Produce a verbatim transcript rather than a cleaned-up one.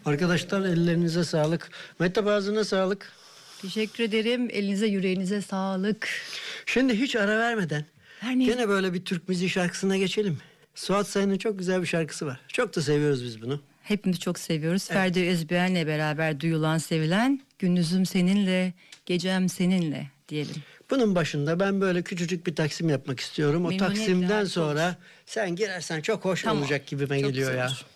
Arkadaşlar ellerinize sağlık. Mehtap ağzına sağlık. Teşekkür ederim. Elinize yüreğinize sağlık. Şimdi hiç ara vermeden Her neyse. gene böyle bir Türk müziği şarkısına geçelim. Suat Sayın'ın çok güzel bir şarkısı var. Çok da seviyoruz biz bunu. Hepimiz çok seviyoruz. Evet. Ferdi Özbeğen'le beraber duyulan, sevilen Gündüzüm Seninle, Gecem Seninle diyelim. Bunun başında ben böyle küçücük bir taksim yapmak istiyorum. O Memnuniyetle, taksimden harika sonra olur. sen girersen çok hoş Tamam. olacak gibime Çok geliyor güzel ya. olur.